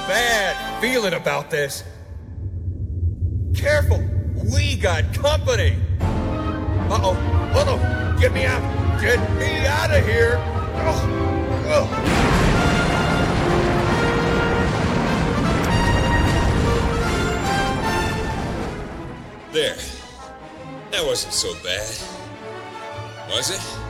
bad feeling about this. Careful, we got company. Uh-oh, uh-oh, get me out. Get me out of here. Oh, oh. There. That wasn't so bad. Was it?